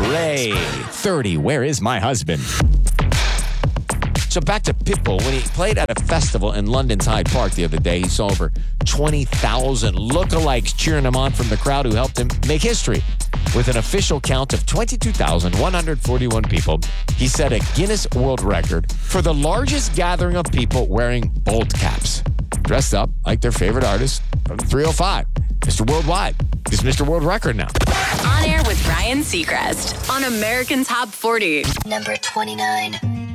Ray, 30, where is my husband? So back to Pitbull. When he played at a festival in London's Hyde Park the other day, he saw over 20,000 lookalikes cheering him on from the crowd who helped him make history. With an official count of 22,141 people, he set a Guinness World Record for the largest gathering of people wearing bold caps, dressed up like their favorite artist from 305. Mr. Worldwide. He's Mr. World Record now. On air with Ryan Seacrest on American Top 40. Number 29.